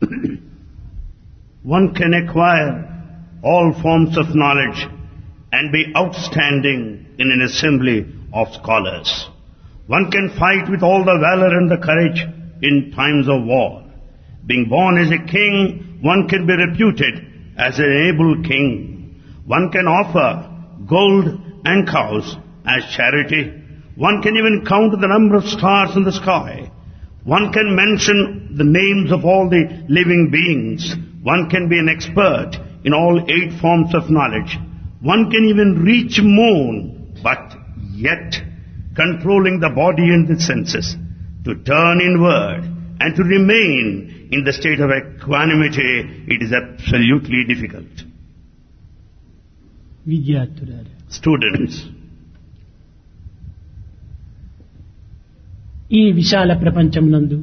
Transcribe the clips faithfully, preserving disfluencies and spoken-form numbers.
One can acquire all forms of knowledge and be outstanding in an assembly of scholars. One can fight with all the valor and the courage in times of war. Being born as a king, one can be reputed as an able king. One can offer gold and cows as charity. One can even count the number of stars in the sky. One can mention the names of all the living beings. One can be an expert in all eight forms of knowledge. One can even reach moon, but yet controlling the body and the senses, to turn inward and to remain in the state of equanimity, it is absolutely difficult. విద్యార్థులారా, Students, ఈ విశాల ప్రపంచమునందు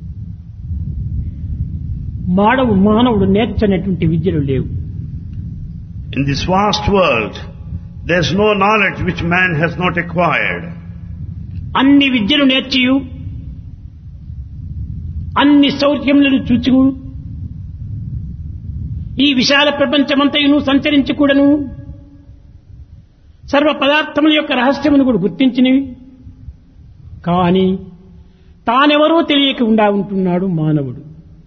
మానవు మానవుడు నేర్చనటువంటి విద్యలు లేవు. in this vast world, there is no knowledge which man has not acquired. అన్ని విద్యలు నేర్చియు అన్ని సౌఖ్యములను చూచు ఈ విశాల ప్రపంచమంతయును సంచరించి కూడాను సర్వ పదార్థముల యొక్క రహస్యమును కూడా గుర్తించినవి. కానీ తానెవరో తెలియకుండా ఉంటున్నాడు మానవుడు.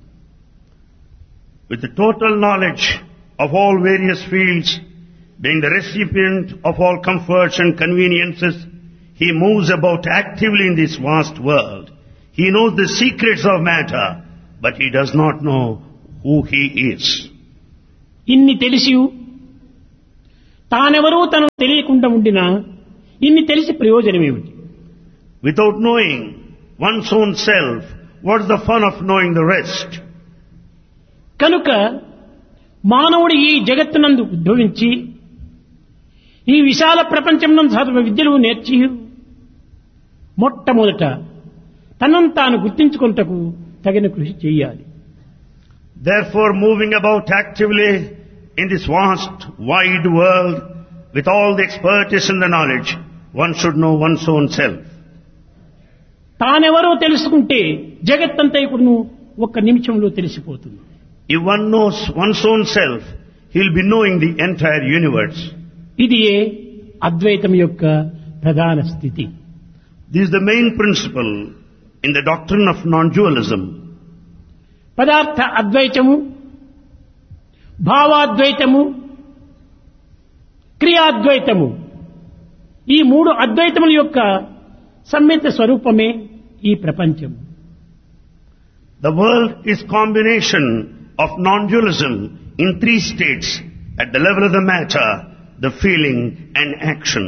With the total knowledge of all various fields, being the recipient of all comforts and conveniences, he moves about actively in this vast world. He knows the secrets of matter, but he does not know who he is. ఇన్ని తెలిసి తానెవరో తను తెలియకుండా ఉండినా ఇన్ని తెలిసి ప్రయోజనమేమిటి? Without knowing one's own self, what's the fun of knowing the rest? కనుక మానవుడు ఈ జగత్తునందు ఉద్భవించి ఈ విశాల ప్రపంచమునందు సర్వ విద్యలు నేర్చి మొట్టమొదట తనను తాను గుర్తించుకొనుటకు తగిన కృషి చేయాలి. Therefore, moving about actively in this vast, wide world, with all the expertise and the knowledge, one should know one's own self. తానెవరో తెలుసుకుంటే జగత్తంతా ఇప్పుడు ఒక్క నిమిషంలో తెలిసిపోతుంది. If one knows one's own self, he'll be knowing the entire universe. ఇది అద్వైతం యొక్క ప్రధాన స్థితి. This is the main principle in the doctrine of non-dualism. పదార్థ అద్వైతము, భావాద్వైతము, క్రియాద్వైతము, ఈ మూడు అద్వైతముల యొక్క సమ్మిళిత స్వరూపమే ఈ ప్రపంచం. The world is combination of non-dualism in three states, at the level of the matter, the feeling and action.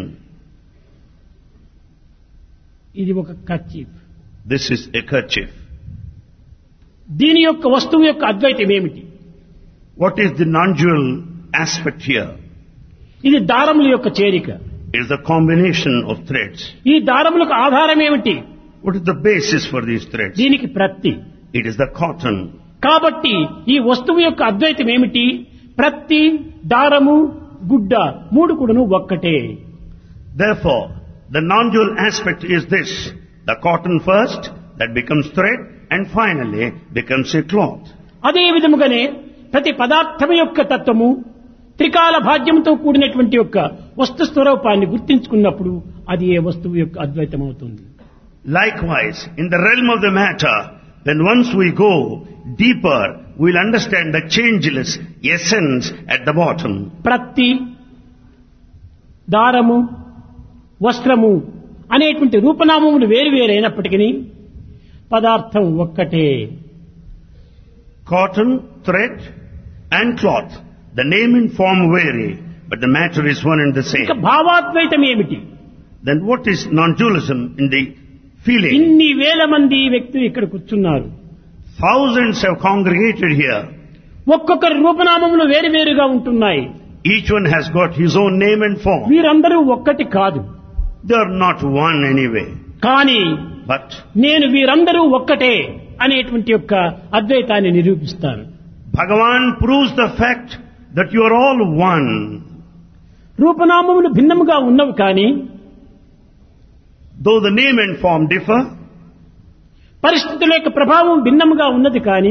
ఇది ఒక kerchief. This is a kerchief. దీని యొక్క వస్తువు యొక్క అద్వైతం ఏమిటి? What is the non-dual aspect here? ఇది దారముల యొక్క చేరిక. It is the combination of threads. ఈ దారములకు ఆధారం ఏమిటి? What is the basis for these threads? దీనికి ప్రత్తి. It is the cotton. కాబట్టి ఈ వస్తువు యొక్క అద్వైతం ఏమిటి? ప్రత్తి, దారము, గుడ్డ మూడు కూడాను ఒక్కటే. Therefore, the non-dual aspect is this: the cotton first, that becomes thread, and finally becomes a cloth. అదే విధముగానే ప్రతి పదార్థము యొక్క తత్వము త్రికాల భాగ్యంతో కూడినటువంటి యొక్క వస్తు స్వరూపాన్ని గుర్తించుకున్నప్పుడు అది ఏ వస్తువు యొక్క అద్వైతం అవుతుంది. Likewise, in the realm of the matter, when once we go deeper, we'll understand the changeless essence at the bottom. ప్రత్తి, దారము, వస్త్రము అనేటువంటి రూపనామములు వేరువేరైనప్పటికీ పదార్థం ఒక్కటే. Cotton, thread and cloth. The name and form vary, but the matter is one and the same. ఇక భావాద్వైతం ఏమిటి? Then what is non-dualism in the feeling? ఇన్ని వేల మంది వ్యక్తులు ఇక్కడ కూర్చున్నారు. Thousands have congregated here. ఒక్కొక్కరి రూపనామములు వేరువేరుగా ఉంటున్నాయి. Each one has got his own name and form. వీరందరూ ఒక్కటి కాదు. They are not one anyway. కానీ But నేను వీరందరూ ఒక్కటే అనేటువంటి యొక్క అద్వైతాన్ని నిరూపిస్తాను. Bhagavan proves the fact that you are all one. రూపనామములు భిన్నముగా ఉన్నవి కానీ Though the name and form differ, పరిస్థితుల యొక్క ప్రభావం భిన్నముగా ఉన్నది కానీ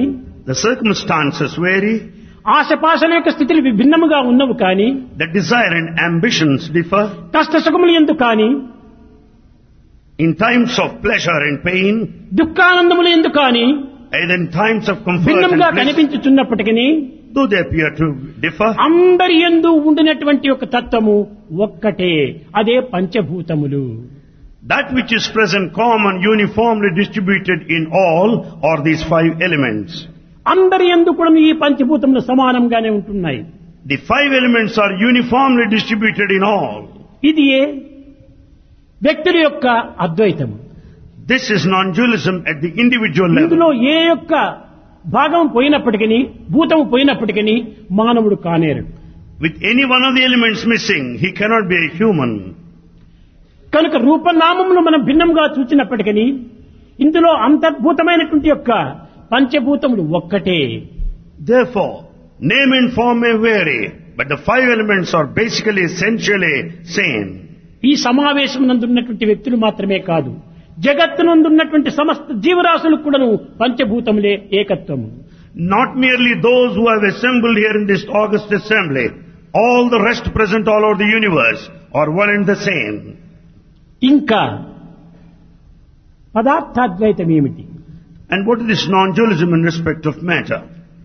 The circumstances vary. ఆశపాశల యొక్క స్థితులు విభిన్నముగా ఉన్నవి కానీ The desire and ambitions differ. కష్ట సుఖములు ఎందు కానీ In times of pleasure and pain, దుఃఖానందములు ఎందు కానీ and in times of comfort and భిన్నముగా bliss, కనిపించుచున్నప్పటికీ though they appear to differ, అందరి యందు ఉండినటువంటి ఒక తత్వము ఒక్కటే, అదే పంచభూతములు. that which is present common, uniformly distributed in all, are these five elements. అందరి యందు కూడా ఈ పంచభూతములు సమానంగానే ఉంటున్నాయి. The five elements are uniformly distributed in all. ఇది వ్యక్తుల యొక్క అద్వైతము. This is non-dualism at the individual level. ఇందులో ఏ యొక్క భాగం పోయినప్పటికీ, భూతము పోయినప్పటికీ మానవుడు కానేరు. With any one of the elements missing, he cannot be a human. కనుక రూపనామములు మనం భిన్నంగా చూచినప్పటికీ ఇందులో అంతర్భూతమైనటువంటి యొక్క పంచభూతములు ఒక్కటే. Therefore, name and form may vary, but the five elements are basically, essentially same. ఈ సమావేశం నందున్నటువంటి వ్యక్తులు మాత్రమే కాదు, జగత్తునందున్నటువంటి సమస్త జీవరాశులకు కూడాను పంచభూతములే ఏకత్వము. Not merely those who have assembled here in this august assembly, all the rest present all over the universe are one and the same. ఇంకా పదార్థాద్వైతం ఏమిటి? And what is this non-dualism in respect of matter?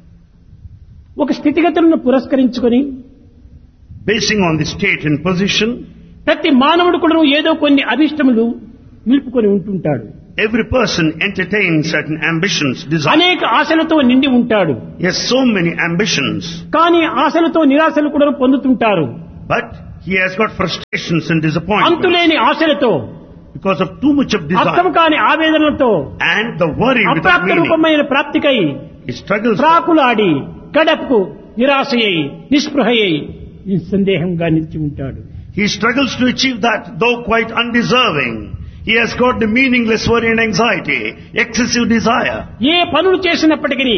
ఒక స్థితిగతులను పురస్కరించుకొని Basing on the state and position, ప్రతి మానవుడు కూడా ఏదో కొన్ని అభిష్టములు నిలుపుకొని ఉంటుంటాడు. every person entertains certain ambitions, desires. అనేక ఆశలతో నిండి ఉంటాడు. Yes, so many ambitions. కానీ ఆశలతో నిరాశలు కూడా పొందుతుంటారు. But he has got frustrations and disappointments అంతులేని ఆశలతో, because of too much of అర్థం desire కాని ఆవేదనలతో, and the worry without అప్రాప్త meaning. రూపమైన ప్రాప్తికై He struggles. ప్రాకులాడి కడపకు నిరాశయ్యి నిస్పృహయ్యి నిస్సందేహంగా నిలిచి ఉంటాడు. He struggles to achieve that, though quite undeserving. He has got the meaningless worry and anxiety, excessive desire. ఏ పనులు చేసినప్పటికీ,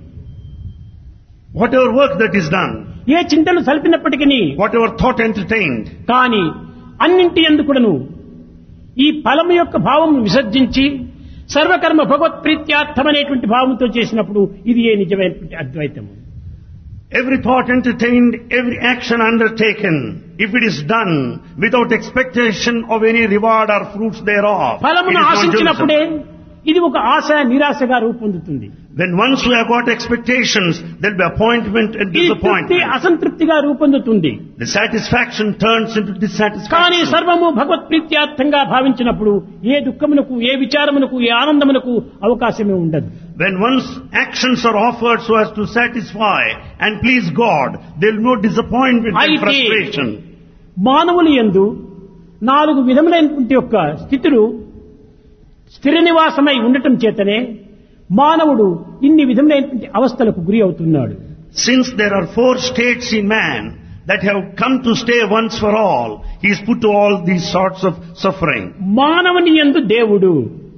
Whatever work that is done, ఏ చింతలు సల్పినప్పటికీ, whatever thought entertained, కానీ అన్నింటి ఎందుకుడను ఈ ఫలము యొక్క భావం విసర్జించి సర్వకర్మ భగవత్ ప్రీత్యార్థమనేటువంటి భావంతో చేసినప్పుడు ఇది ఏ నిజమైనటువంటి అద్వైతము. every thought entertained, every action undertaken, if it is done without expectation of any reward or fruits thereof, it ఫలమును is ఆశించినప్పుడే non-dualism. ఇది ఒక ఆశ నిరాశగా రూపొందుతుంది. When once we have got expectations, there will be appointment and ఈ తృప్తి disappointment. అసంతృప్తిగా రూపొందుతుంది. The satisfaction turns into కానీ dissatisfaction. సర్వము భగవత్ ప్రీత్యార్థంగా భావించినప్పుడు ఏ దుఃఖమునకు, ఏ విచారమునకు, ఏ ఆనందమునకు అవకాశమే ఉండదు. When one's actions are offered so as to satisfy and please God, there will be no disappointment and అయితే frustration. మానవుని యందు నాలుగు విధములైనటువంటి యొక్క స్థితులు స్థిర నివాసమై ఉండటం చేతనే మానవుడు ఇన్ని విధములైనటువంటి అవస్థలకు గురి అవుతున్నాడు. Since there are four states in man that have come to stay once for all, he is put to all these sorts of suffering. మానవుని యందు దేవుడు,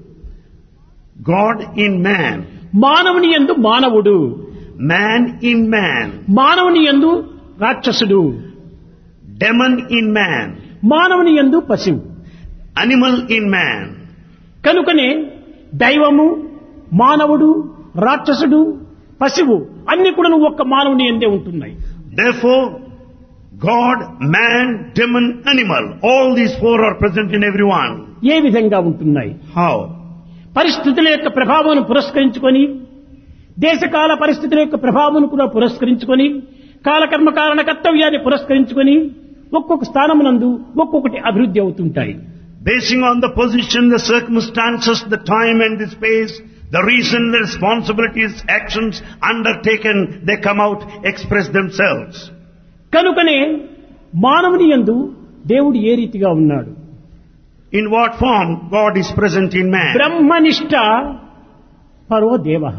God in man, మానవుని యందు మానవుడు, man in man, మానవుని యందు రాక్షసుడు, demon in man, మానవుని యందు పశువు. animal in man. కనుకనే దైవము, మానవుడు, రాక్షసుడు, పశువు అన్ని కూడా ఒక్క మానవుని యందే ఉంటున్నాయి. Therefore, God, man, demon, animal, all these four are present in everyone. ఏ విధంగా ఉంటున్నాయి? How? పరిస్థితుల యొక్క ప్రభావం పురస్కరించుకొని, దేశకాల పరిస్థితుల యొక్క ప్రభావం కూడా పురస్కరించుకొని, కాలకర్మ కారణ కర్తవ్యాన్ని పురస్కరించుకొని ఒక్కొక్క స్థానమునందు ఒక్కొక్కటి అభివృద్ధి అవుతుంటాయి. Basing on the position, the circumstances, the time and the space, the reason, the responsibilities, actions undertaken, they come out, express themselves. కనుకనే మానవుని యందు దేవుడు ఏ రీతిగా ఉన్నాడు? In what form God is present in man? బ్రహ్మనిష్ట పరో దేవః.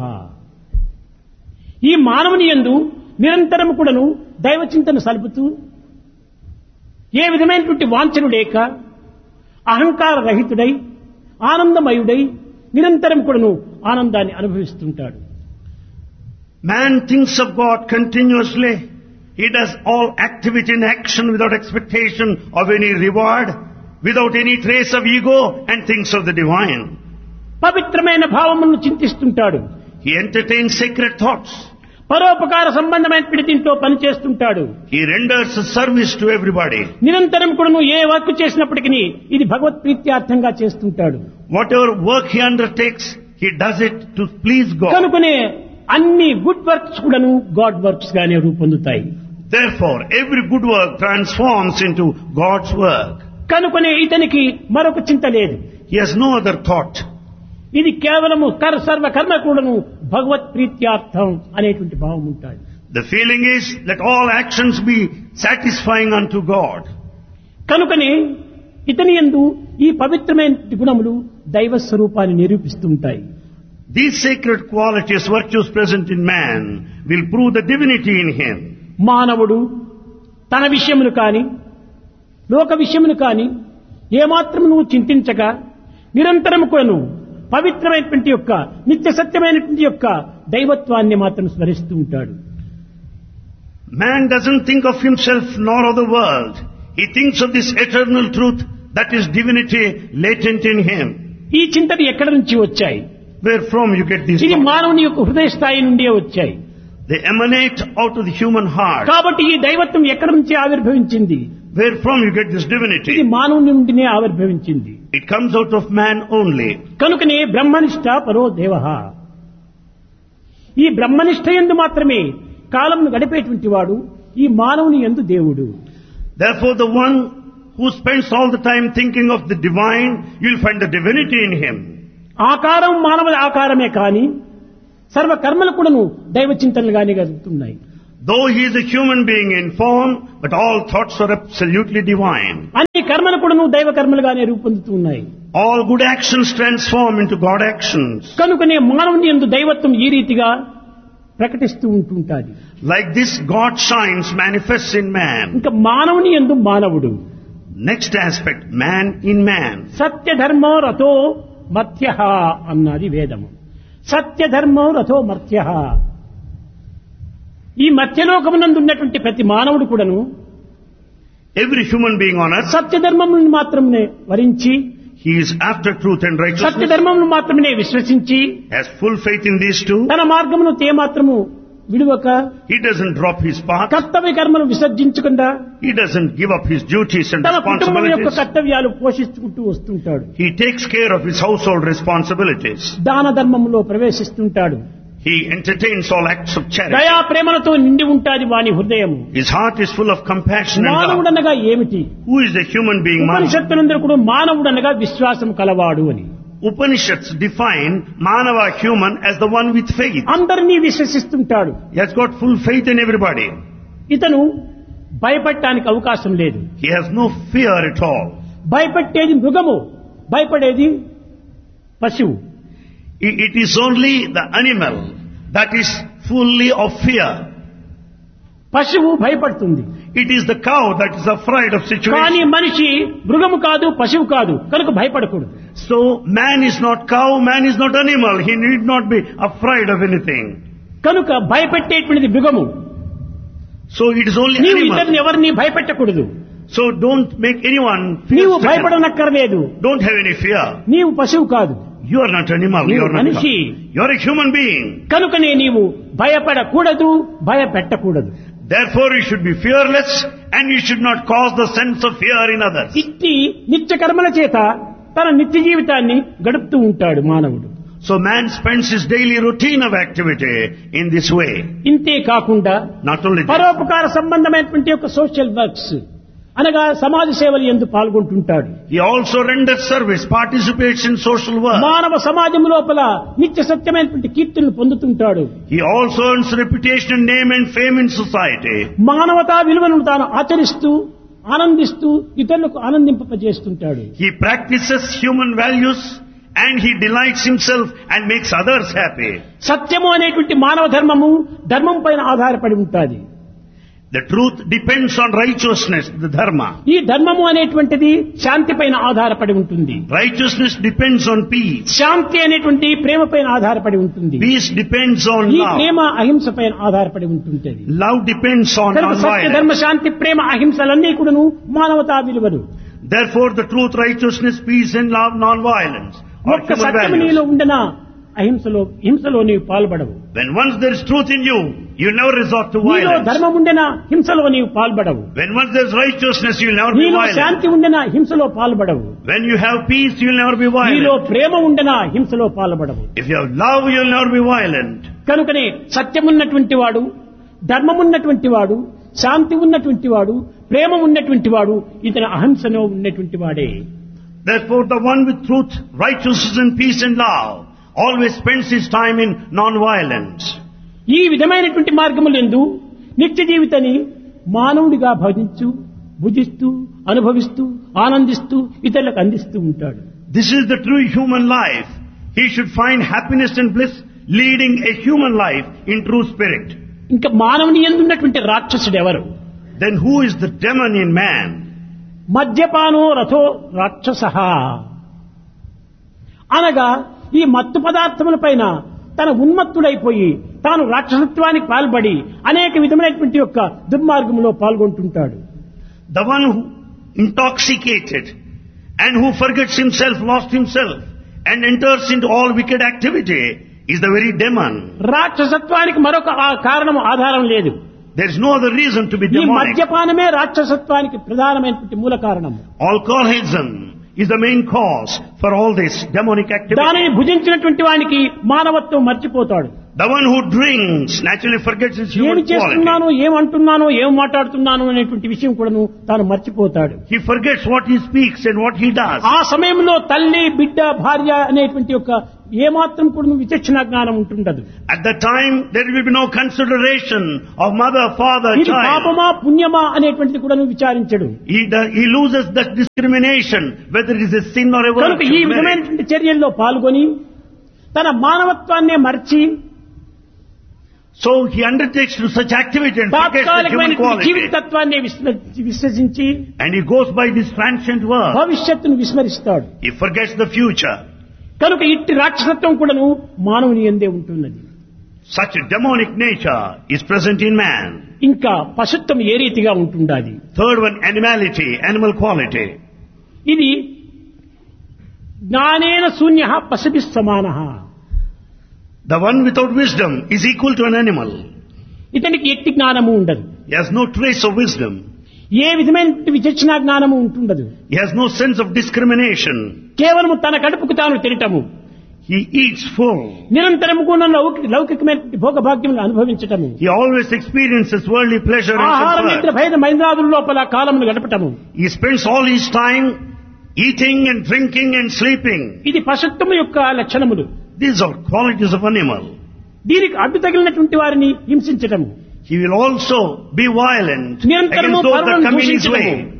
ఈ మానవుని యందు నిరంతరము కూడాను దైవ చింతన సలుపుతూ ఏ విధమైనటువంటి వాంఛను లేక అహంకార రహితుడై ఆనందమయుడై నిరంతరం కూడాను ఆనందాన్ని అనుభవిస్తుంటాడు. Man thinks of God continuously. He does all activity and action without expectation of any reward, without any trace of ego, and thinks of the divine. పవిత్రమైన భావములను చింతిస్తుంటాడు. He entertains sacred thoughts. పరోపకార సంబంధమైన దీంట్లో పనిచేస్తుంటాడు. He renders service to everybody. నిరంతరం కూడా నువ్వు ఏ work చేసినప్పటికీ ఇది భగవత్ ప్రీత్యార్థంగా చేస్తుంటాడు. Whatever work he undertakes, he does it to please God. కనుకనే అన్ని గుడ్ వర్క్స్ కూడాను గాడ్ వర్క్స్ గానే రూపొందుతాయి. Therefore, every good work transforms into God's work. కనుకనే ఇతనికి మరొక చింత లేదు. He has no other thought. ఇది కేవలము కర్ సర్వ కర్మ కూడాను భగవత్ ప్రీత్యార్థం అనేటువంటి భావం ఉంటుంది. The feeling is that all actions be satisfying unto God. కనుకనే ఇతని యందు ఈ పవిత్రమైన గుణములు దైవ స్వరూపాన్ని నిరూపిస్తుంటాయి. These sacred qualities, virtues present in man, will prove the divinity in him. మానవుడు తన విషయమును కాని లోక విషయమును కాని ఏమాత్రం నువ్వు చింతించగా నిరంతరం కూడాను పవిత్రమైనటువంటి యొక్క నిత్య సత్యమైనటువంటి యొక్క దైవత్వాన్ని మాత్రం స్మరిస్తూ ఉంటాడు. Man doesn't think of himself nor of the world. He thinks of this eternal truth that is divinity latent in him. ఈ చింతలు ఎక్కడి నుంచి వచ్చాయి? Where from you get these ఇది thoughts? మానవుని యొక్క హృదయ స్థాయి నుండే వచ్చాయి. They emanate out of the human heart. కాబట్టి ఈ దైవత్వం ఎక్కడి నుంచి ఆవిర్భవించింది? Where from you get this ఇది divinity? మానవుని నుండినే ఆవిర్భవించింది. It comes out of man only. కనుకనే బ్రహ్మనిష్ట పరో దేవః. ఈ బ్రహ్మనిష్ట యందు మాత్రమే కాలమును గడిపేటువంటి వాడు ఈ మానవుని యందు దేవుడు. Therefore, the one who spends all the time thinking of the divine, you'll find the divinity in him. ఆకారం మానవ ఆకారమే కాని సర్వ కర్మలు కూడాను దైవ చింతనలుగానే జరుగుతున్నాయి. Though he is a human being in form, but all thoughts are absolutely divine. అన్ని కర్మలు కూడాను దైవ కర్మలుగానే రూపొందుతున్నాయి. All good actions transform into God actions. కనుకనే మానవుని యందు దైవత్వం ఈ రీతిగా ప్రకటిస్తూ ఉంటుంటాది. Like this, God shines, manifests in man. ఇంకా మానవుని యందు మానవుడు. Next aspect, man in man. సత్య ధర్మో రథో మర్త్యః అన్నది వేదము. సత్య ధర్మో రథో మర్త్యః. ఈ మధ్యలోకమునందు ఉన్నటువంటి ప్రతి మానవుడు కూడాను Every human being on earth, సత్య ధర్మమును మాత్రమే వరించి he is after truth and Satya righteousness, ధర్మమును మాత్రమే విశ్వసించి has full faith in these two. తన మార్గమును తే మాత్రము విడువక He doesn't drop his path. కర్తవ్య కర్మను విసర్జించకుండా He doesn't give up his duties and తన కుటుంబం యొక్క responsibilities. కర్తవ్యాలు పోషించుకుంటూ వస్తుంటాడు. He takes care of his household responsibilities. దాన ధర్మములో ప్రవేశిస్తుంటాడు. He entertains all acts of charity. దయా ప్రేమలతో నిండి ఉంటాది వాని హృదయము. His heart is full of compassion and love. మానవుడనగా ఏమిటి? Who is the human being? Manav? ఉపనిషత్తులందరూ కూడా మానవుడనగా విశ్వాసం కలవాడు అని. Upanishads define Manava human as the one with faith. అందరినీ విశ్వసిస్తుంటాడు. He has got full faith in everybody. ఇతను భయపడటానికి అవకాశం లేదు. He has no fear at all. భయపెట్టేది మృగము, భయపడేది పశువు. I- It is only the animal that is fully of fear. పశువు భయపడుతుంది. It is the cow that is afraid of కానీ situation. మనిషి మృగము కాదు, పశువు కాదు, కనుక భయపడకూడదు. So man is not cow, man is not animal. He need not be afraid of anything. కనుక భయపెట్టేటువంటిది మృగము. So it is only నీవు ఇతరుని animal. ఎవరిని భయపెట్టకూడదు. So don't make anyone నీవు fear. భయపడనక్కర్లేదు. Don't have any fear. నీవు పశువు కాదు, You are not animal. నీవు You are not cow. మనిషి. You are a human being. కనుకనే నీవు భయపడకూడదు, భయపెట్టకూడదు. Therefore you should be fearless and you should not cause the sense of fear in others. ఇట్టి నిత్య కర్మల చేత తన నిత్య జీవితాన్ని గడుపుతూ ఉంటాడు మానవుడు. So man spends his daily routine of activity in this way. ఇంతే కాకుండా Not only that, పరోపకార సంబంధమైనటువంటి యొక్క సోషల్ వర్క్స్ అనగా సమాజ సేవలు యందు పాల్గొంటుంటాడు. he also renders service, participates in social work. మానవ సమాజం లోపల నిత్య సత్యమైనటువంటి కీర్తులను పొందుతుంటాడు. He also earns reputation, name and fame in society. మానవతా విలువలను తాను ఆచరిస్తూ ఆనందిస్తూ ఇతరులకు ఆనందింపజేస్తుంటాడు. He practices human values and he delights himself and makes others happy. సత్యము అనేటువంటి మానవ ధర్మము ధర్మం పైన ఆధారపడి ఉంటుంది. The truth depends on righteousness, the dharma. ఈ ధర్మము అనేటువంటిది శాంతి పైన ఆధారపడి ఉంటుంది. Righteousness depends on peace. శాంతి అనేటువంటి ప్రేమ పైన ఆధారపడి ఉంటుంది. Peace depends on ఈ love. ప్రేమ అహింస పైన ఆధారపడి ఉంటుంది. Love depends on కనుక సత్య non-violence. ధర్మ శాంతి ప్రేమ అహింసలన్నీ కూడాను మానవతా విలువలు. Therefore the truth, righteousness, peace and love, non-violence are ఒక్క human సత్యము values. నీలో ఉండనా అహింసలో హింసలో నీవు పాల్పడవు. When once there is truth in you, you never resort to నీలో violence. ధర్మం ఉండేనా హింసలో నీవు పాల్పడవు. When once there is righteousness, you will never be నీలో violent. శాంతి ఉండేనా హింసలో పాల్పడవు. When you have peace, you will never be నీలో violent. ప్రేమ ఉండేనా హింసలో పాల్పడవు. If you have love, you will never be violent. కనుకనే సత్యమున్నటువంటి వాడు, ధర్మమున్నటువంటి వాడు, శాంతి ఉన్నటువంటి వాడు, ప్రేమ ఉన్నటువంటి వాడు ఇతను అహింసలో ఉన్నటువంటి వాడే. Therefore, the one with truth, righteousness and peace and love always spends his time in non-violence. ఈ విధమైనటువంటి మార్గములందు నిత్య జీవితాన్ని మానవుడిగా భజించు, భుజిస్తూ, అనుభవిస్తూ, ఆనందిస్తూ ఇతరులకు అందిస్తూ ఉంటాడు. This is the true human life. He should find happiness and bliss leading a human life in true spirit. ఇంకా మానవుని ఎందున్నటువంటి రాక్షసుడు ఎవరు? Then who is the demon in man? మద్యపానో రథో రాక్షసః అనగా ఈ మత్తు పదార్థముల పైన తన ఉన్మత్తుడైపోయి తాను రాక్షసత్వానికి పాల్పడి అనేక విధమైనటువంటి యొక్క దుర్మార్గంలో పాల్గొంటుంటాడు. The one who intoxicated and who forgets himself, lost himself and enters into all wicked activity is the very demon. రాక్షసత్వానికి మరొక ఆ కారణం ఆధారం లేదు. There is no other reason to be ఈ demonic. మద్యపానమే రాక్షసత్వానికి ప్రధానమైనటువంటి మూల కారణం. Alcoholism is the main cause for all this demonic activity. దానిని భుజించినటువంటి వానికి మానవత్వం మర్చిపోతాడు. The one who drinks naturally forgets his ఏమి human quality. చేస్తున్నాను, ఏమంటున్నాను, ఏం మాట్లాడుతున్నాను అనేటువంటి విషయం కూడాను తాను మర్చిపోతాడు. He forgets what he speaks and what he does. ఆ సమయంలో తల్లి, బిడ్డ, భార్య అనేటువంటి యొక్క ఏమాత్రం కూడా విచక్షణ జ్ఞానం ఉంటుండదు. At that time, there will be no consideration of mother, father, ఇది child. పాపమా పుణ్యమా అనేటువంటిది కూడా విచారించడు. He, the, he loses that discrimination, whether it is a sin or a కనుక ఈ virtue. విధమైనటువంటి చర్యల్లో పాల్గొని తన మానవత్వాన్నే మర్చి So he undertakes to such activity and forgets the human తాత్కాలికమైనటువంటి Jeevitha quality. తత్వాన్ని విస్మ- విశ్వసించి And he goes by this transient word. భవిష్యత్తును విస్మరిస్తాడు. He forgets the future. కనుక ఇట్టి రాక్షసత్వం కూడాను మానవుని యందే ఉంటున్నది. Such a demonic nature is present in man. ఇంకా పశుత్వం ఏ రీతిగా ఉంటుండాలి. Third one, animality, animal quality. ఇది జ్ఞానేన శూన్య పశుభిః సమానః. The one without wisdom is equal to an animal. ఇతనికి ఎట్టి జ్ఞానము ఉండదు. He has no trace of wisdom. ఏ విధమైన విచక్షణ జ్ఞానము ఉంటుండదు. He has no sense of discrimination. కేవలము తన కడుపుకు తాను తినటము, He eats full. నిరంతరము కూడా లౌకిక లౌకికమైన భోగభాగ్యములు అనుభవించటము, He always experiences worldly pleasure and ఆహార నిద్ర comfort. భేద మైంద్రాదుల లోపల కాలమును గడపటము. He spends all his time eating and drinking and sleeping. ఇది పశుత్వము యొక్క లక్షణములు. These are qualities of animal. దీనికి అడ్డు తగిలినటువంటి వారిని హింసించటము, He will also be violent నిరంతరము against those that పరులను come in his దూషించటము, way.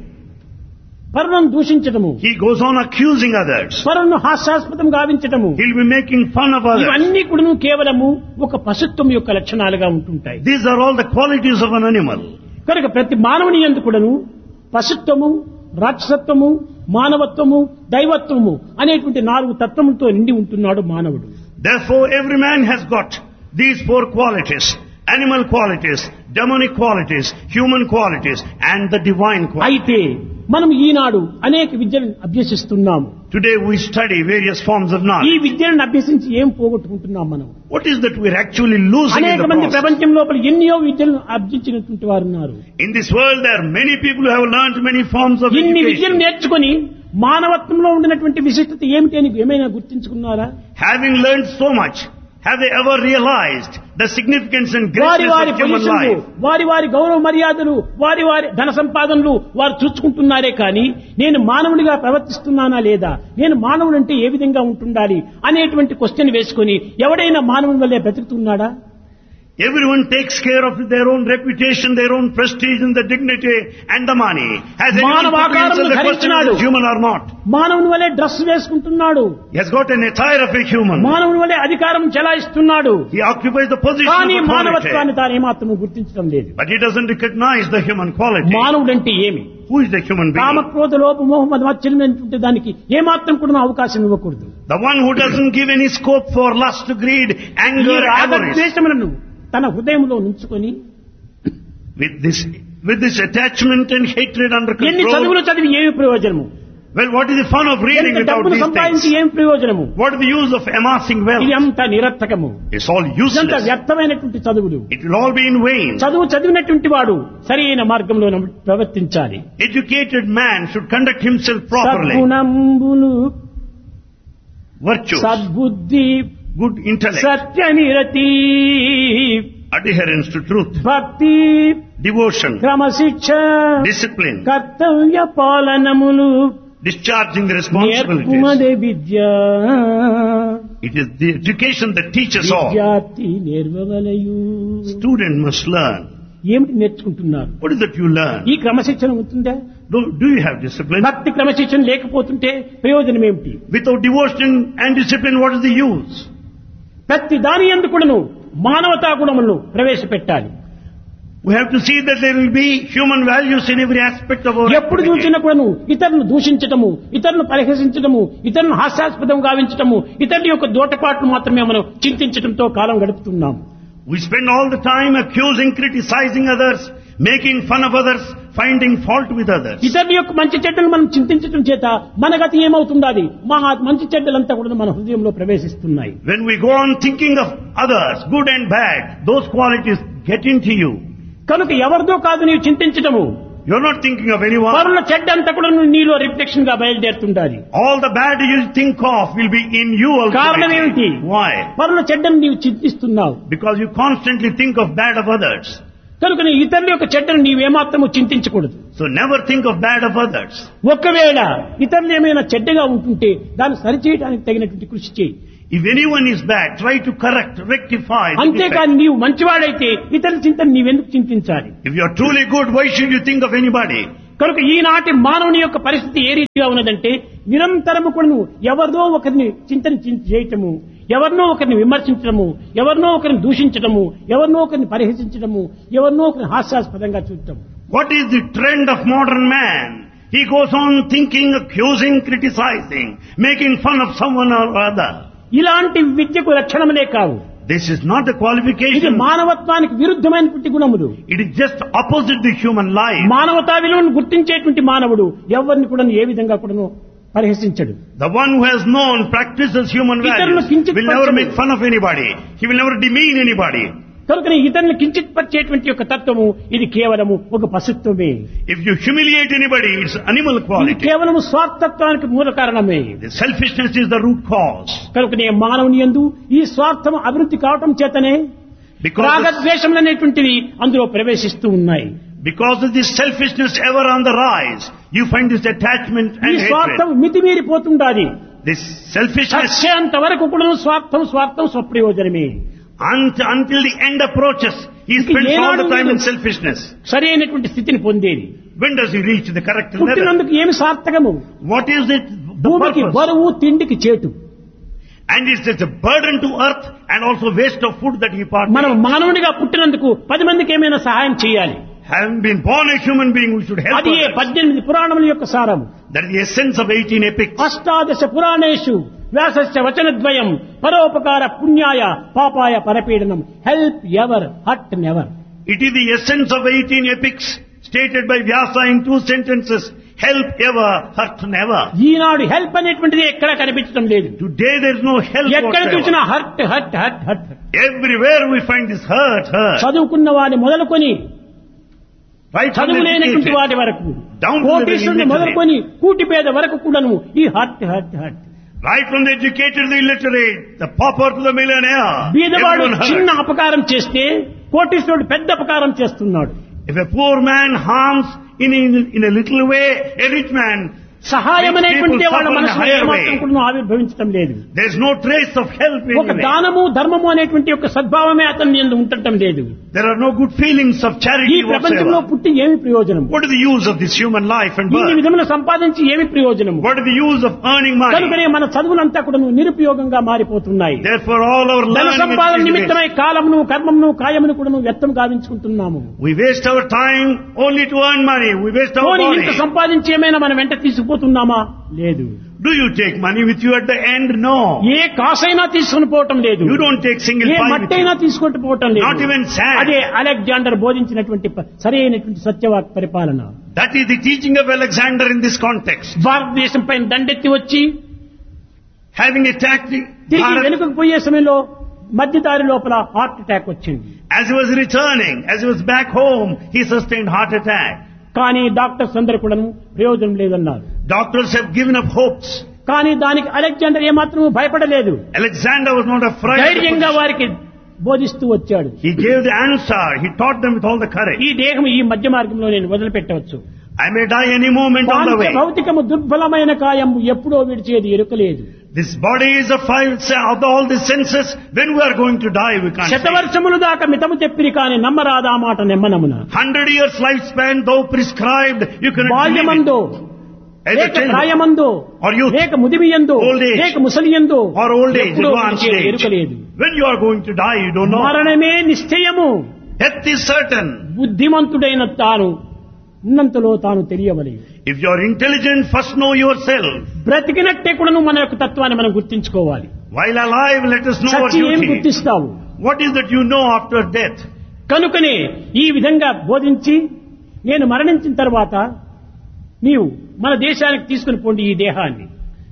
పరులను దూషించటము, He goes on accusing others. పరులను హాస్యాస్పదం గావించటము, He'll be making fun of others. ఇవన్నీ కూడా కేవలము ఒక పశుత్వం యొక్క లక్షణాలుగా ఉంటుంటాయి. These are all the qualities of an animal. కనుక ప్రతి మానవుని యందు కూడాను పశుత్వము, రాక్షసత్వము, మానవత్వము, దైవత్వము అనేటువంటి నాలుగు తత్వములతో నిండి ఉంటున్నాడు మానవుడు. Therefore, every man has got these four qualities: animal qualities, demonic qualities, human qualities, and the divine qualities. అయితే మనం ఈనాడు అనేక విద్యలను అభ్యసిస్తున్నాము. Today we study various forms of ఈ knowledge. విద్యలను అభ్యసించి ఏం పోగొట్టుకుంటున్నాం మనం? What is that we're actually losing in అనేక the మంది process? ప్రపంచం లోపల ఎన్నో విద్యలను అభ్యసించినటువంటి వారు ఉన్నారు. In this world, there are many people who have learned many forms of ఇన్ని విద్యలు education. నేర్చుకుని మానవత్వంలో ఉండినటువంటి విశిష్టత ఏమిటి అని ఏమైనా గుర్తించుకున్నారా? Having learned so much, have they ever realized the significance and వారి greatness వారి of human పొజిషన్లు, life? వారి వారి గౌరవ మర్యాదలు, వారి వారి ధన సంపాదనలు వారు చూసుకుంటున్నారే కానీ నేను మానవుడిగా ప్రవర్తిస్తున్నానా లేదా, నేను మానవుడంటే ఏ విధంగా ఉంటుండాలి అనేటువంటి క్వశ్చన్ వేసుకుని ఎవడైనా మానవుని వల్లే బ్రతుకుతున్నాడా? Everyone takes care of their own reputation, their own prestige and the dignity and the money. Has anyone మానవ put ఆకారమును himself the question ధరించినాడు. is human or not? మానవుని వల్లే dress వేసుకుంటున్నాడు, He has got an attire of a human. మానవుని వల్లే అధికారం చెలాయిస్తున్నాడు. He occupies the position కానీ of authority. మానవత్వాన్ని తాను ఏమాత్రము గుర్తించడం లేదు. But he doesn't recognize the human quality. మానవుడంటే ఏమి? Who is the human being? కామక్రోధ లోప మోహ మధ్యమైనటువంటి దానికి ఏమాత్రం కూడా అవకాశం ఇవ్వకూడదు. The one who doesn't give any scope for lust, greed, ఈ anger, avarice. రాగద్వేషములను తన హృదయంలో ఉంచుకొని With this, with this attachment and hatred under ఎన్ని control, చదువులు చదివి ఏమి ప్రయోజనము? Well, what is the fun of reading ఎంత without డబ్బులు these సంపాదించి things? ఏం ప్రయోజనము? What is the use of amassing wealth? ఇది అంతా నిరర్థకము. It's all ఇదంతా useless. వ్యర్థమైనటువంటి చదువులు. It will all be in vain. చదువు చదివినటువంటి వాడు సరైన మార్గంలో ప్రవర్తించాలి. Educated man should conduct himself properly. సద్గుణంబులు, Virtues, సద్బుద్ధి, good intellect, సత్యనిరతి, adherence to truth, భక్తి, devotion, క్రమశిక్ష, discipline, కర్తవ్య పాలనములు, discharging the responsibilities. నేర్పుమదే Vidya, It is the education that teaches all. విద్యార్థి నేర్వవలయు. Student must learn. ఏమిటి నేర్చుకుంటున్నారు? What is that you learn? ఈ క్రమశిక్షణ ఉంటుందా? Do, do you have discipline? భక్తి క్రమశిక్షణ లేకపోతుంటే ప్రయోజనం ఏమిటి? Without devotion and discipline, what is the use? ప్రతి దాని యందు కూడాను మానవతా గుణములను ప్రవేశపెట్టాలి. We have to see that there will be human values in every aspect of our ఎప్పుడు activity. చూసినా కూడాను ఇతరులను దూషించటము, ఇతరులను పరిహసించటము, ఇతరులను హాస్యాస్పదం గావించటము, ఇతరుల యొక్క దోటపాట్లు మాత్రమే మనం చింతించడంతో కాలం గడుపుతున్నాము. We spend all the time accusing, criticizing others, making fun of others, finding fault with others. ఇతరుల యొక్క మంచి చెడ్డలు మనం చింతించడం చేత మన గతి ఏమవుతుందో అది మా మంచి చెడ్డలంతా కూడా మన హృదయంలో ప్రవేశిస్తున్నాయి. When we go on thinking of others, good and bad, those qualities get into you. కనుక ఎవరిదో కాదు నీవు చింతించటము, You're not thinking of anyone. పరుల చెడ్డ అంతా కూడా నీలో రిఫ్లెక్షన్ గా బయలుదేరుతుండాలి. All the bad you think of will be in you కారణం ఏమిటి? ultimately. Why? పరుల చెడ్డను నీవు చింతిస్తున్నావు Because you constantly think of bad of others. కనుక నీ ఇతరుల యొక్క చెడ్డను నీవేమాత్రము చింతించకూడదు. So never think of bad of others. ఒకవేళ ఇతరులు ఏమైనా చెడ్డగా ఉంటుంటే దాన్ని సరిచేయడానికి తగినటువంటి కృషి చేయి. If anyone is bad, try to correct, rectify the defect. అంతేకాని నీవు మంచివాడైతే ఇతరుల చింతన నీవెందుకు చింతించాలి? If you are truly good, why should you think of anybody? కనుక ఈనాటి మానవుని యొక్క పరిస్థితి ఏ రీతిగా ఉన్నదంటే నిరంతరము కూడా ఎవరినో ఒకరిని చింతన చింత చేయటము, ఎవరినో ఒకరిని విమర్శించడము, ఎవరినో ఒకరిని దూషించడము, ఎవరినో ఒకరిని పరిహసించడము, ఎవరినో ఒకరిని హాస్యాస్పదంగా చూడటం. What is the trend of modern man? He goes on thinking, accusing, criticizing, making fun of someone or other. ఇలాంటి విద్యకు లక్షణములే కావు. This is not a ఇది qualification. మానవత్వానికి విరుద్ధమైనటువంటి గుణములు. It is just opposite the human life. మానవతా విలువను గుర్తించేటువంటి మానవుడు ఎవరిని కూడా ఏ విధంగా కూడా పరిహసించడు. The one who has known, practices human ఇతరులను values, కించిత్ will never పరచడు. make fun of anybody. He will never demean anybody. కనుక ఇతరులను కించిత్ పరిచేటువంటి యొక్క తత్వము ఇది కేవలము ఒక పశుత్వమే. If you humiliate anybody, it's animal ఇది quality. కేవలము స్వార్థత్వానికి మూల కారణమే. The selfishness is the root cause. కనుకనే మానవుని యందు ఈ స్వార్థం అభివృద్ధి కావటం చేతనే Because, రాగద్వేషములు అనేటువంటివి అందులో ప్రవేశిస్తూ ఉన్నాయి. because of this selfishness ever on the rise, you find this attachment ఈ and స్వార్థం hatred. మితిమీరిపోతుండాలి. This selfishness, చచ్చేంత వరకు కూడా స్వార్థం స్వార్థం స్వప్రయోజనమే. until, until the end approaches, he ఇంక spends all ఏనాడు the time in లేదు. selfishness. సరైనటువంటి స్థితిని పొందేది. When does he reach the correct level? పుట్టినందుకు ఏమి సార్థకము? What is it? The భూమికి purpose? బరువు, తిండికి చేటు. And it's just a burden to earth and also waste of food that he మనం partakes. మానవునిగా పుట్టినందుకు పది మందికి ఏమైనా సహాయం చేయాలి. Having been born a human being, we should help అది ఏ others. పద్దెనిమిది పురాణముల యొక్క సారము. That is the essence of eighteen epics. అష్టాదశ పురాణేషు వ్యాసస్య వచనద్వయం పరోపకార పుణ్యాయ పాపాయ పరపీడనం help ever hot never. It is the essence of eighteen epics stated by Vyasa in two sentences. Help ever, hurt never. Eenadu help అనేటువంటిది ఎక్కడ కనిపించడం లేదు. Today there is no help ఎక్కడ చూసినా whatsoever. Hurt hurt hurt hurt. Everywhere we find this hurt, hurt. చదువుకున్న వాడిని మొదలుకొని Right from చదువు the లేనటువంటి educated, వాటి వరకు down to the కోటీశ్వరుని illiterate. మొదలుకొని కూటి పేద వరకు కూడాను ఈ hurt hurt hurt. Right from the educated to the illiterate, the pauper to the millionaire. బీదవాడు Everyone చిన్న hurt. అపకారం చేస్తే కోటీశ్వరుడు పెద్ద అపకారం చేస్తున్నాడు. If a poor man harms in, in, in a little way, a rich man, సహాయం rich people అనేటువంటి వాళ్ళ suffer in a మనసులో higher ఏమాత్రం way. కూడా ఆవిర్భవించడం లేదు. There is no trace of help ఒక anywhere. దానము ధర్మము అనేటువంటి ఒక సద్భావమే అతని యందు ఉండటం లేదు. There are no good feelings of ఈ charity ప్రపంచంలో whatsoever. పుట్టి ఏమి ప్రయోజనం? What is the use of this human life and ఇన్ని birth? విధములు సంపాదించి ఏమి ప్రయోజనం? What is the use of earning money? కనుకనే మన చదువులంతా కూడా నిరుపయోగంగా మారిపోతున్నాయి. Therefore all our ధన learning సంపాదన is నిమిత్తమై waste. కాలమును కర్మమును కాయమును కూడా వ్యర్థం గావించుకుంటున్నాము. We waste our time only to earn money. We waste our పోనీ ఇంత body. సంపాదించి ఏమైనా మనం వెంట తీసుకుపోతున్నామా? లేదు. Do you take money with you at the end? No. ఏ కాసైనా తీసుకుని పోవటం లేదు. You don't take single A pie with మట్టైనా you. తీసుకుంటూ పోవటం లేదు. Not even sand. అదే అలెగ్జాండర్ బోధించినటువంటి ప- సరైనటువంటి సత్యవాక్ పరిపాలన. That is the teaching of Alexander in this context. భారతదేశం పైన దండెత్తి వచ్చి Having attacked the తిరిగి Bharat, వెనుకకు పోయే సమయంలో మధ్యదారి లోపల హార్ట్ అటాక్ వచ్చింది. as he was returning, as he was back home, he sustained heart attack. కానీ డాక్టర్స్ అందరూ కూడా ప్రయోజనం లేదన్నారు. Doctors have given up hopes. కానీ దానికి అలెగ్జాండర్ ఏమాత్రం భయపడలేదు. Alexander was not afraid. ధైర్యంగా వారికి బోధిస్తూ వచ్చాడు. He gave the answer. He taught them with all the courage. ఈ దేహం ఈ మధ్య మార్గంలో నేను వదిలిపెట్టవచ్చు. I may die any moment on the way. భౌతికము దుర్బలమైన కాయం ఎప్పుడో విడిచేది ఎరుకలేదు. This body is a file of all the senses. When we are going to die, we can't say. శతవర్షములు దాకా మితము చెప్పిరి కానీ నమ్మరాదా మాట నెమ్మనమున. Hundred years lifespan, though prescribed, you cannot believe బాల్యమందో లేక ప్రాయమందో లేక ముదిమియందో లేక ముసలియందో or old age, advanced age. ఎరుకలేదు. When you are going to die, you don't know. మరణమే నిశ్చయము. Death is certain. బుద్ధిమంతుడైన తాను ఉన్నంతలో తాను తెలియవలెను. If you are intelligent, first know yourself. బ్రతికినట్టే కూడాను మన యొక్క తత్వాన్ని మనం గుర్తించుకోవాలి. While alive, let us know our సచ్చి ఏం duty. గుర్తిస్తావు? What is that you know after death? కనుకనే ఈ విధంగా బోధించి నేను మరణించిన తర్వాత నీవు మన దేశానికి తీసుకుని పోండి ఈ దేహాన్ని.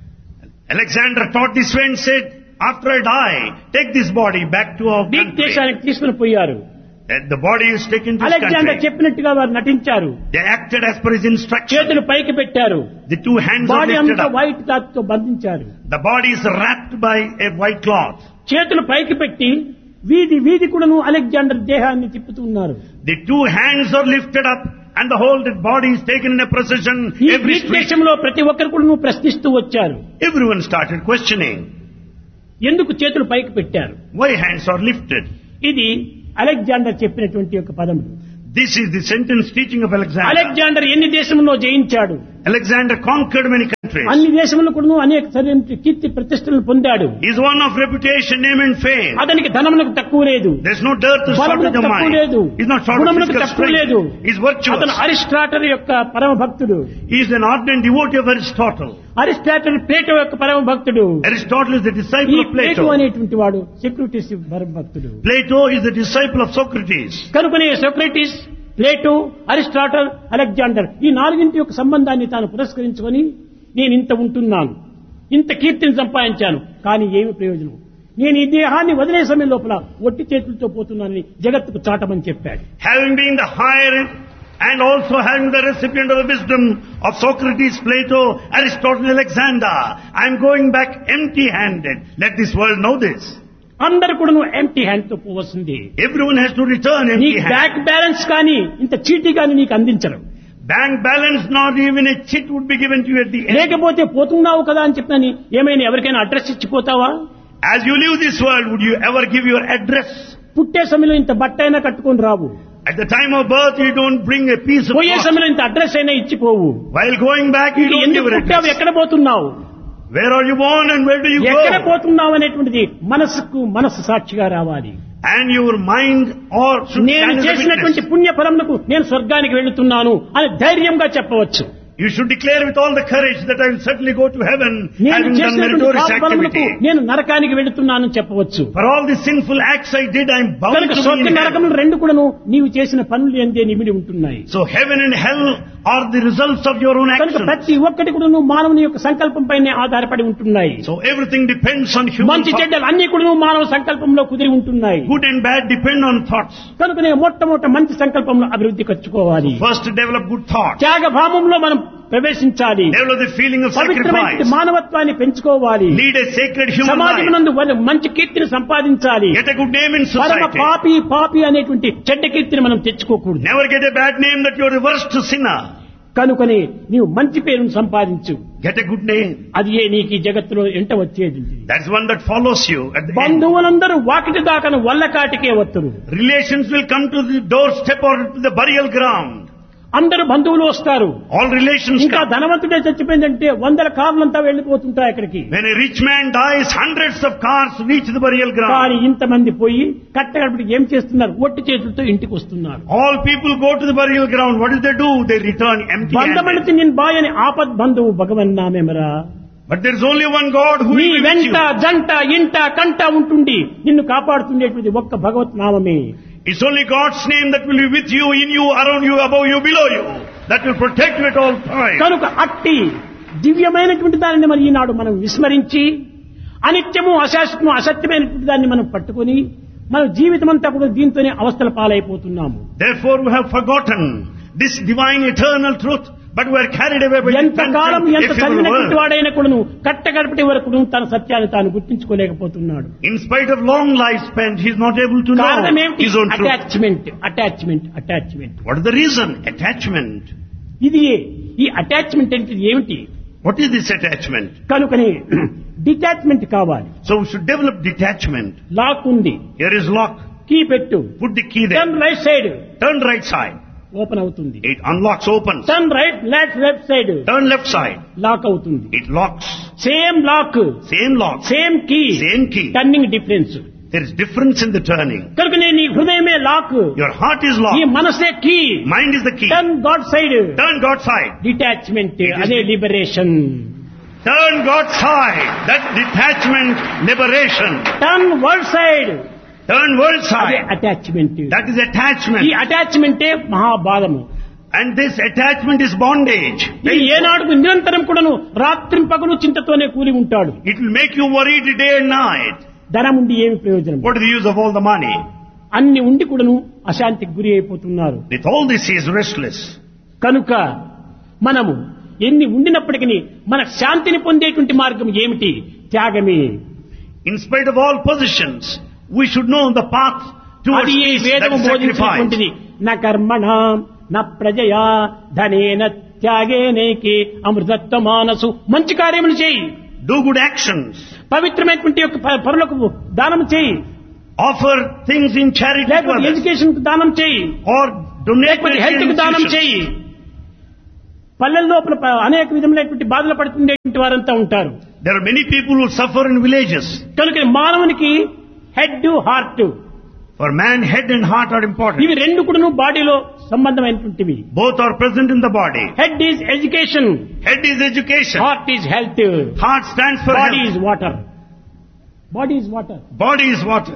Alexander taught this way and said, after I die, take this body back to our Greek country. దేశానికి తీసుకుని పోయారు. And the body is taken to this Alexander country. చెప్పినట్టుగా వారు నటించారు. They acted as per his instruction. చేతులు పైకి పెట్టారు. The two hands are body lifted అంతా up. వైట్ క్లాత్ తో బంధించారు. The body is wrapped by a white cloth. చేతులు పైకి పెట్టి వీధి వీధి కూడాను అలెగ్జాండర్ దేహాన్ని తిప్పుతున్నారు. The two hands are lifted up and the whole dead body is taken in a procession. ఈ Every గ్రీక్ street. దేశంలో ప్రతి ఒక్కరు కూడాను ప్రశ్నిస్తూ వచ్చారు. Everyone started questioning. ఎందుకు చేతులు పైకి పెట్టారు? Why hands are lifted? ఇది అలెగ్జాండర్ చెప్పినటువంటి ఒక పదములు. This is the sentence teaching of Alexander. Alexander ఎన్ని దేశంలో జయించాడు? Alexander conquered many countries. అన్ని దేశంలో కూడా అనేక సరైన కీర్తి ప్రతిష్టలను పొందాడు. He is one of reputation, name and fame. అతనికి ధనములకు తక్కువ లేదు. There is no dearth or shortage బలములకు of తక్కువ mind. లేదు. He is not short of గుణములకు physical తక్కువ లేదు. strength. He is virtuous. అతను అరిస్టాటల్ యొక్క పరమ భక్తుడు. He is an ardent devotee of Aristotle. Aristotle Plato యొక్క పరమ భక్తుడు. Aristotle is the ఈ disciple of ప్లేటో Plato. అనేటువంటి వాడు సెక్రటీస్ పరమ భక్తుడు. Plato is the disciple of Socrates. కనుకనే సోక్రటీస్, ప్లేటో, అరిస్టాటల్, అలెగ్జాండర్ ఈ నాలుగింటి యొక్క సంబంధాన్ని తాను పురస్కరించుకొని నేను ఇంత ఉంటున్నాను, ఇంత కీర్తిని సంపాదించాను, కానీ ఏమి ప్రయోజనం, నేను ఈ దేహాన్ని వదిలే సమయం లోపల ఒట్టి చేతులతో పోతున్నానని జగత్తుకు చాటమని చెప్పాడు. Having been the higher and also having the recipient of the wisdom of Socrates, Plato, Aristotle, Alexander, I am going back empty-handed. Let this world know this. అందరు కూడా నువ్వు ఎంటీ హ్యాండ్ తో పోవలసింది. Everyone has to return నీ empty-handed. Bank balance కానీ ఇంత చీటీ కానీ నీకు అందించరు. Bank balance, not even a chit would be given to you at the end. లేకపోతే పోతున్నావు కదా అని చెప్పని ఏమైనా ఎవరికైనా address ఇచ్చిపోతావా? As you leave this world, would you ever give your address? పుట్టే సమయంలో ఇంత బట్ట అయినా కట్టుకొని రావు. At the time of birth, you don't bring a piece of పోయే cloth. సమయంలో ఇంత అడ్రస్ అయినా ఇచ్చిపోవు. While going back, you don't give ఎందుకు your పుట్టావు, address. ఎక్కడ పోతున్నావు, Where are you born and where do you ఎక్కడ go? పోతున్నావు అనేటువంటిది మనస్సుకు మనస్సు సాక్షిగా రావాలి. And your mind or should నేను stand as a చేసినటువంటి witness. పుణ్య ఫలములకు నేను స్వర్గానికి వెళుతున్నాను అని ధైర్యంగా చెప్పవచ్చు. You should declare with all the courage that I will certainly go to heaven నేను having done చేసినటువంటి meritorious పాప ఫలములకు activity. నేను నరకానికి వెళుతున్నానని చెప్పవచ్చు. For all the sinful acts I did, I am bound కనుక to be స్వర్గ in hell. నరకములు రెండు కూడాను నీవు చేసిన పనులు ఎందే నిమిడి ఉంటున్నాయి. So heaven and hell are the results of your own కనుక actions. ప్రతి ఒక్కటి కూడాను మానవుని యొక్క సంకల్పం పైనే ఆధారపడి ఉంటున్నాయి. So everything depends on human మంచి thought. చెడ్డలు అన్ని కూడాను మానవ సంకల్పంలో కుదిరి ఉంటున్నాయి. Good and bad depend on thoughts. కనుకనే మొట్టమొదట మంచి సంకల్పంలో అభివృద్ధి ఖర్చుకోవాలి. First develop good thoughts. త్యాగభావంలో మనం ప్రవేశించాలి. Develop the feeling of పవిత్రమైన sacrifice. మానవత్వాన్ని పెంచుకోవాలి. Lead a sacred human life. సమాజమునందు వల్ల మంచి కీర్తిని సంపాదించాలి. Get a good name in పరమ society. పాపి పాపి అనేటువంటి చెడ్డ కీర్తిని మనం తెచ్చుకోకూడదు. Never get a bad name that you are the worst sinner. కనుకనే నీవు మంచి పేరును సంపాదించు. Get a good name. అది ఏ నీకు ఈ జగత్తులో ఎంట వచ్చేది. That's one that follows you at the end. బంధువులందరూ Vakiti దాకాను వల్లకాటికే వత్తురు. Relations will come to the doorstep or to the burial ground. అందరూ బంధువులు వస్తారు. All relations ఇంకా come. ధనవంతుడే చచ్చిపోయిందంటే వందల కార్లంతా వెళ్లిపోతుంటాయి అక్కడికి. When a rich man dies, hundreds of cars reach the burial కానీ ground. ఇంతమంది పోయి కట్టగడపటికి ఏం చేస్తున్నారు, ఒట్టి చేతులతో ఇంటికి వస్తున్నారు. All people go to the burial ground. What do they do? They return empty-handed. బంధమణితి నిన్ బాయని ఆపద్ బంధువు భగవన్ నామేమరా. But there is only one God who నీ will be with వెంట you. జంట ఇంట కంట ఉంటుండి నిన్ను కాపాడుతుండేటువంటి ఒక్క భగవత్ నామమే. It's only God's name that will be with you, in you, around you, above you, below you. that will protect you at all times. కనుక అట్టి దివ్యమైనటువంటి దానిని మరి ఈనాడు మనం విస్మరించి అనిత్యము అశాశ్వతము అసత్యమైనటువంటి దాన్ని మనం పట్టుకొని మన జీవితం అంతా కూడా దీంతోనే అవస్థల పాలైపోతున్నాము. Therefore we have forgotten this divine eternal truth, but we are carried away by ఎంతకాలం ఎంత చదివినటువంటి వాడైనా కూడాను కట్టగడపటి వరకు తన సత్యాన్ని తాను గుర్తించుకోలేకపోతున్నాడు. In spite of long life spent, he is not able to know his own truth. Attachment attachment attachment What is the reason? Attachment. ఇది ఈ అటాచ్మెంట్ అంటే ఏమిటి? What is this attachment? కనుకనే డిటాచ్మెంట్ కావాలి. So we should develop detachment. Lock ఉంది, Here is lock. Key పెట్టు, Put the key there. Turn right side, Turn right side. Open అవుతుంది. It unlocks, opens. Turn right left left side, Turn left side. Lock అవుతుంది. It locks. Same lock, Same lock. Same key, Same key. Turning difference. There is difference in the turning. కనుక నేను నీ హృదయమే lock, Your heart is ఈ locked. మనసే key, Mind is the key. Turn God side, Turn God's side. Detachment It is అదే liberation. Turn God's side. That detachment, liberation. Turn world side, Turn world అదే side. Attachment. That is attachment. ఈ అటాచ్మెంటే మహాబాధము. And this attachment is bondage. ఇది ఏనాడుకు నిరంతరం కూడాను రాత్రి పగలు చింతతోనే కూలి ఉంటాడు. It will make you worried day and night. ధనం ఉండి ఏమి ప్రయోజనం? What is the use of all the money? అన్ని ఉండి కూడాను అశాంతికి గురి అయిపోతున్నారు. With all this he is restless. కనుక మనము ఎన్ని ఉండినప్పటికీ మన శాంతిని పొందేటువంటి మార్గం ఏమిటి? త్యాగమే. In spite of all possessions, we should know the path towards అది ఈ peace, that వేదము is బోధించినటువంటిది. sacrifice. న కర్మణ న ప్రజయా ధనేన త్యాగేనేకి అమృతత్వ మానసు. మంచి కార్యములు చేయి, Do good actions. పవిత్రమైనటువంటి యొక్క ప- పరులకు దానం చేయి, Offer things in charity to లేకపోతే others. ఎడ్యుకేషన్ కు దానం చేయి, Or donate లేకపోతే to హెల్త్ కు దానం institutions. చేయి. పల్లెల లోపల ప- అనేక విధములైనటువంటి బాధలు పడుతుండేటువంటి వారంతా ఉంటారు. There are many people who suffer in villages. కనుక మానవునికి head heart For man, head and heart are important. ఇవి రెండు కూడాను బాడీలో సంబంధమైనటువంటివి. Both are present in the body. Head is education, Head is education. Heart is health, Heart stands for body health. Is water. Body is water. Body is water.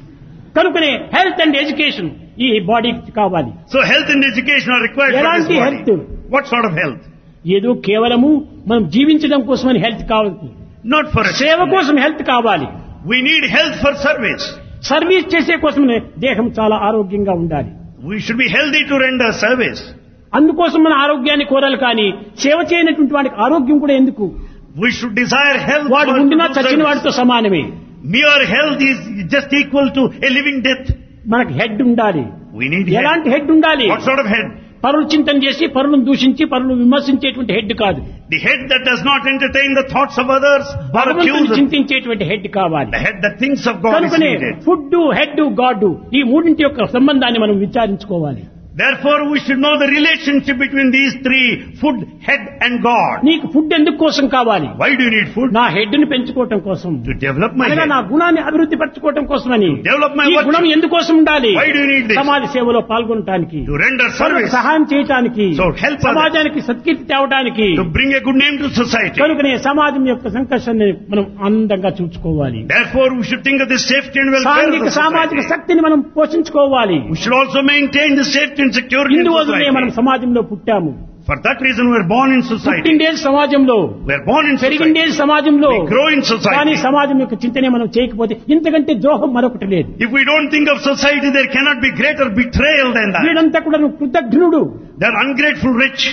కనుకనే health and education ఈ బాడీకి కావాలి. So health and education are required for ఎలాంటి this health? body. What sort of health? ఏదో కేవలము మనం జీవించడం కోసమని హెల్త్ కావాలి, Not for a సేవ కోసం హెల్త్ కావాలి. We need health for service. Service చేసే కోసమే దేహం చాలా ఆరోగ్యంగా ఉండాలి. We should be healthy to render service. అందుకోసం మన ఆరోగ్యాన్ని కోరాలి, కానీ సేవ చేయనటువంటి వాడికి ఆరోగ్యం కూడా ఎందుకు? We should desire health. వాడు for to ఉండినా do చచ్చిన service. వాడితో సమానమే. Mere health is just equal to a living death. మనకు హెడ్ ఉండాలి. We need head. ఎలాంటి హెడ్ ఉండాలి? What sort of head? పరులు చింతన చేసి పరులను దూషించి పరులను విమర్శించేటువంటి హెడ్ కాదు. The head that does not entertain the thoughts of others or భగవంతుని accuse them. చింతించేటువంటి హెడ్ కావాలి. The head that thinks of God is కనుకనే needed. ఫుడ్ హెడ్ గాడ్ ఈ మూడింటి యొక్క సంబంధాన్ని మనం విచారించుకోవాలి. Therefore, we should know the relationship between these three, food, head and God. నీకు food ఎందుకు కోసం కావాలి? Why do you need food? నా హెడ్ ని పెంచుకోవటం కోసం, To develop my అనగా head. నా గుణాన్ని అభివృద్ధి పరచుకోవటం కోసమని. Develop my ఈ virtue. గుణం ఎందుకోసం ఉండాలి? Why do you need this? సమాజ సేవలో పాల్గొనటానికి, To render పరులకు service. సహాయం చేయటానికి, So help others. సమాజానికి సత్కీర్తి తేవడానికి. To bring a good name to society. కనుకనే సమాజం యొక్క సంకర్షణని మనం ఆనందంగా చూసుకోవాలి. Therefore, we should think of the safety and welfare of సాంఘిక the సామాజిక society. శక్తిని మనం పోషించుకోవాలి. We should also maintain the safety and security in ఇందువల్లనే మనం society. సమాజంలో పుట్టాము. For that reason, we are born in society. పుట్టిండేది సమాజంలో, We are born in society. పెరిగిండేది సమాజంలో. We grow in society. కానీ సమాజం యొక్క చింతనే మనం చేయకపోతే ఇంతకంటే ద్రోహం మరొకటి లేదు. If we don't think of society, there cannot be greater betrayal than that. వీడంతా కూడా కృతజ్ఞుడు. They are ungrateful rich.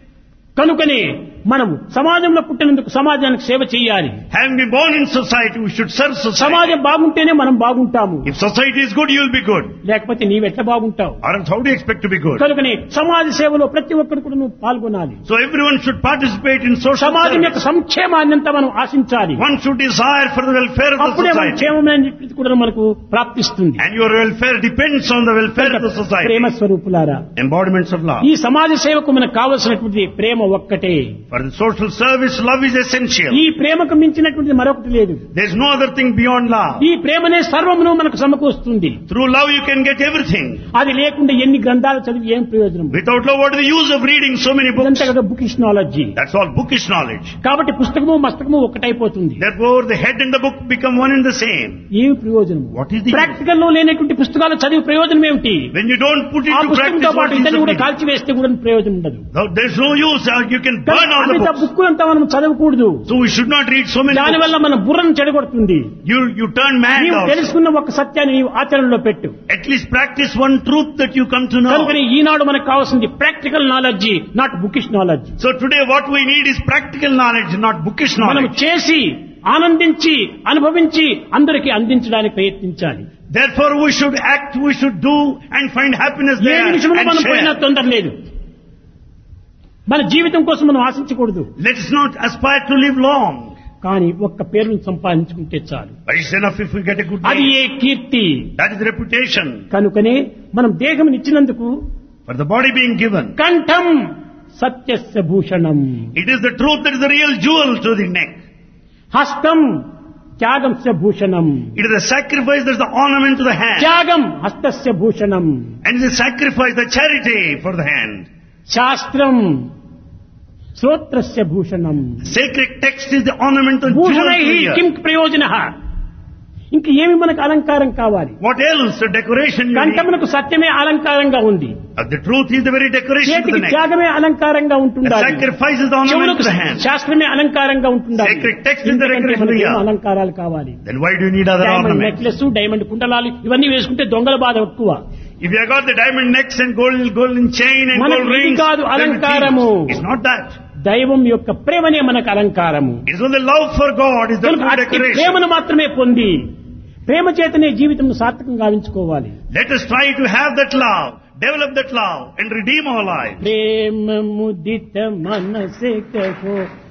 కనుకనే మనము సమాజంలో పుట్టినందుకు సమాజానికి సేవ చేయాలి. Having been born in society, we should serve society. సమాజం బాగుంటేనే మనం బాగుంటాము. If society is good, you will be good. లేకపోతే నీవెట్లా బాగుంటావు? Or else how do you expect to be good? కనుకనే సమాజ సేవలో ప్రతి ఒక్కరు కూడా నువ్వు పాల్గొనాలి. So everyone should participate in social సమాజం యొక్క service. సంక్షేమాన్ని అంతా మనం ఆశించాలి. One should desire for the welfare of the అప్పుడే మన society. క్షేమమైన కూడా మనకు ప్రాప్తిస్తుంది. And your welfare depends on the welfare of the society. ప్రేమ స్వరూపులారా, Embodiments of love. ఈ సమాజ సేవకు మనకు కావలసినటువంటి ప్రేమ ఒక్కటే. For the social service, love is essential. ఈ ప్రేమకు మించినటువంటిది మరొకటి లేదు. There is no other thing beyond love. ఈ ప్రేమనే సర్వమును మనకు సమకూరుస్తుంది. Through love you can get everything. అది లేకుండా ఎన్ని గ్రంథాలు చదివి ఏం ప్రయోజనం? Without love, what is the use of reading so many books? ఇదంతా కదా bookish knowledge. That's all bookish knowledge. కాబట్టి పుస్తకము మస్తకము ఒకటైపోతుంది. Therefore, the head and the book become one and the same. ఏం ప్రయోజనం? What is the use? Practical లో లేనటువంటి పుస్తకాలు చదివి ప్రయోజనం ఏమిటి? When you don't put ఆ into పుస్తకంతో practice పాటు what is ఇతన్ని the కూడా reading? కాల్చివేస్తే కూడా ప్రయోజనం ఉండదు. No, there's no use. Uh, You can burn all the అంత books. బుక్ అంతా మనం చదవకూడదు. So we should not read so many దాని books. వల్ల మన బుర్రను చెడగొడుతుంది. You, you turn mad నీవు also. తెలుసుకున్న ఒక సత్యాన్ని నీవు ఆచరణలో పెట్టు. At least practice one truth that you come to know. కనుకని ఈనాడు మనకు కావాల్సింది practical knowledge, not bookish knowledge. So today what we need is practical knowledge, not bookish మనం knowledge. చేసి ఆనందించి అనుభవించి అందరికీ అందించడానికి ప్రయత్నించాలి. Therefore we should act, we should do and find happiness A there నిమిషంలో and మనం పోయినా share. తొందర లేదు. మన జీవితం కోసం మనం ఆశించకూడదు. Let us not aspire to live long. కానీ ఒక్క పేరును సంపాదించుకుంటే చాలు. But it's enough if we get a good అది name. A Keerthi. That is reputation. కనుకనే మనం దేహం ఇచ్చినందుకు For the body being given, కంఠం సత్యస్య Bhushanam, it is the truth that is the real jewel to the neck. హస్తం త్యాగంస్య Bhushanam, It is the sacrifice that is the ornament to the hand. త్యాగం హస్తస్య Bhushanam, And it is the sacrifice, the charity for the hand. శాస్త్రం శ్రోత్రస్య Bhushanam. Sacred text is the ornament and jewel భూషణై to the కిం ear. ప్రయోజన. ఇంక ఏమి మనకు అలంకారం కావాలి? What else? The decoration you need. కంఠమునకు సత్యమే అలంకారంగా ఉంది. Uh, The truth is the very decoration to the చేతికి neck. త్యాగమే అలంకారంగా The ఉంటుండాలి. sacrifice is the ornament చెవులకు to the hand. శాస్త్రమే అలంకారంగా ఉంటుండాలి. Sacred text is the ఇంతకంటే decoration మనకి of the ఏం ear. అలంకారాలు కావాలి? Then why do you need other diamond ornaments? Necklace, diamond కుండలాలు ఇవన్నీ వేసుకుంటే దొంగల బాధ ఎక్కువ. If you have got the diamond necks and gold, golden chain and మనకు gold ఇది rings, కాదు then అలంకారము. it is not that. దైవం యొక్క ప్రేమనే మనకు అలంకారము. It is only love for God is the కనుక true అట్టి decoration. ప్రేమను మాత్రమే పొంది ప్రేమ చేతనే జీవితం సార్థకంగా గావించుకోవాలి. Let us try to have that love, develop that love and redeem our life. ప్రేమ ముదిత మనసే కహో